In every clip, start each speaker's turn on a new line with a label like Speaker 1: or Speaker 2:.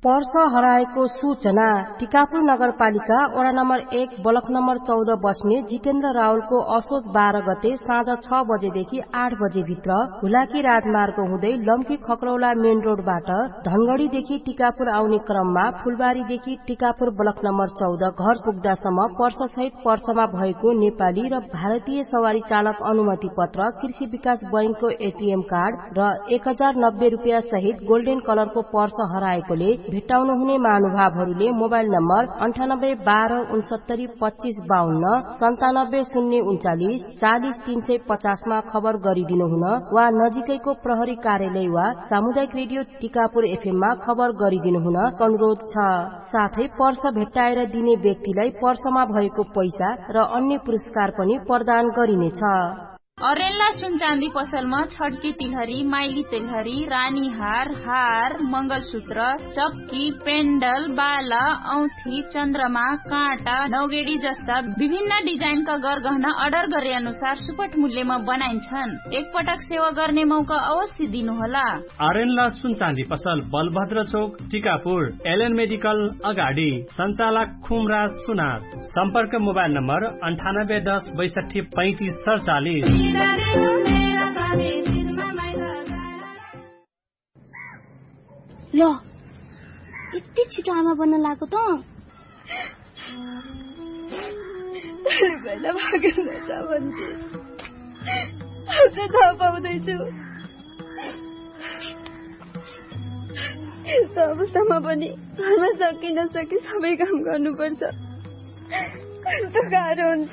Speaker 1: Purse हराएको सूचना। टिकापुर नगरपालिका वडा नम्बर 1 ब्लक नम्बर 14 बस्ने जितेन्द्र रावलको असोज 12 गते साँझ 6 बजेदेखि 8 बजे भित्र हुलाकी राजमार्ग हुँदै लम्की खकरौला मेन रोडबाट धनगढ़ीदेखि टिकापुर आउने क्रममा फुलबारीदेखि टिकापुर ब्लक नम्बर 14 घर पुग्दासम्म पर्स सहित पर्समा भएको नेपाली र भारतीय सवारी चालक अनुमति पत्र, कृषि विकास बैंकको एटीएम कार्ड र 1090 रुपियाँ सहित गोल्डन कलरको पर्स हराएकोले भेट्टाउनु हुने महानुभावहरूले मोबाइल नम्बर 9812692552 970039 40350 मा खबर गरिदिनु हुन वा नजिकैको प्रहरी कार्यालय वा सामुदायिक रेडियो टिकापुर एफएम मा खबर गरिदिनु हुन अनुरोध छ। साथै पर्स भेट्टाएर दिने व्यक्तिलाई पर्समा भएको पैसा र अन्य पुरस्कार पनि प्रदान गरिनेछ।
Speaker 2: अरेन्ला सुन चाँदी पसलमा छड्के तिलहरी, माइली तिलहरी, रानी हार, मंगलसूत्र, चक्की, पेन्डल, बाला, औंठी, चन्द्रमा, काँटा, नौगेडी जस्ता विभिन्न डिजाइनका गरगहना अर्डर गरे अनुसार सुपट मूल्यमा बनाइन्छन्। एकपटक सेवा गर्ने मौका अवश्य दिनुहोला।
Speaker 3: अरेन्ला सुन चाँदी पसल बलभद्र चौक टिकापुर, एलएन मेडिकल अगाडि, सञ्चालक खुमराज सुनार। सम्पर्क मोबाइल नम्बर 9810 62 35 47।
Speaker 4: ल यति छिटो आमा बन्न लाग्यो त
Speaker 5: पहिला भागेर जा भन्थे आज थाहा पाउँदैछु। यस्तो अवस्थामा पनि घरमा सकि नसकी सबै काम गर्नुपर्छ। कस्तो गाह्रो हुन्छ।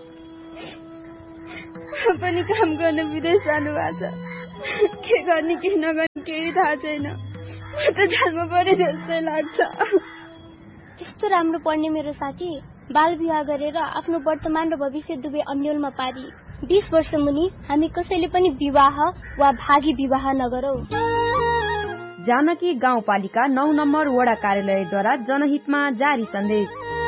Speaker 5: पनि काम गर्न विदेश जानु भएको छ। के गर्ने के नगर्ने केही थाहा छैन। म त जान्नु पर्यो जस्तै लाग्छ।
Speaker 4: त्यस्तो राम्रो पढ्ने मेरो साथी बाल विवाह गरेर आफ्नो वर्तमान र भविष्य दुवै अन्यलमा पारी 20 वर्ष मुनि हामी कसैले पनि विवाह वा भागी विवाह नगरौ।
Speaker 6: जानकी गाउँपालिका 9 नम्बर वडा कार्यालयद्वारा जनहितमा जारी सन्देश।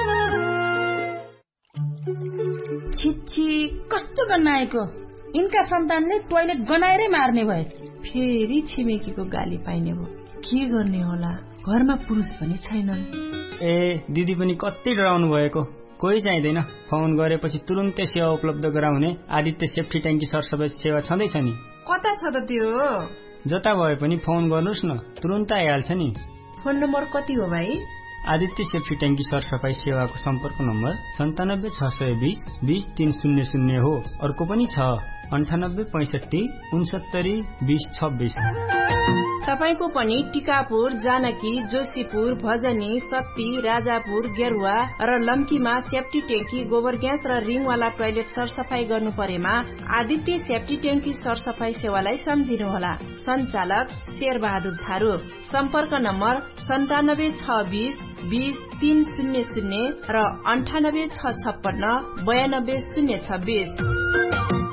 Speaker 7: छिछि कस्तो गनाएको। यिनका सन्तानले टोयलेट गनाएरै मार्ने भए। फेरि छिमेकीको गाली पाइने भयो। के गर्ने होला, घरमा पुरुष पनि छैनन्।
Speaker 8: ए दिदी पनि कति डराउनु भएको। कोही चाहिँदैन, फोन गरेपछि तुरुन्तै सेवा उपलब्ध गराउने आदित्य सेफ्टी ट्याङ्की सरसफाई सेवा छँदैछ नि।
Speaker 7: कता छ त त्यो?
Speaker 8: जता भए पनि फोन गर्नुहोस् न, तुरुन्त आइहाल्छ नि।
Speaker 7: फोन नम्बर कति हो भाइ?
Speaker 8: आदित्य सेफ्टी ट्याङ्की सरसफाई सेवाको सम्पर्क नम्बर 97 620 20 300 हो। अर्को पनि छ 98 65 69 20 26।
Speaker 7: तपाईको पनि टिकापुर, जानकी, जोशीपुर, भजनी, सत्ती, राजापुर, गेरुवा र लम्कीमा सेफ्टी ट्याङ्की, गोबर ग्यास र रिङवाला टोयलेट सरसफाई गर्नु परेमा आदित्य सेफ्टी ट्याङ्की सरसफाई सेवालाई सम्झिनुहोला। सञ्चालक शेरबहादुर थारू। सम्पर्क नम्बर 97 620 20 300 र 98 656 92 026।